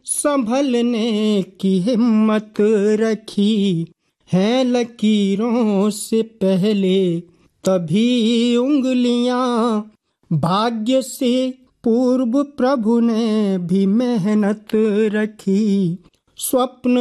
संभलने की हिम्मत रखी है लकीरों से पहले, तभी उंगलियां भाग्य से पूर्व प्रभु ने भी मेहनत रखी। स्वप्न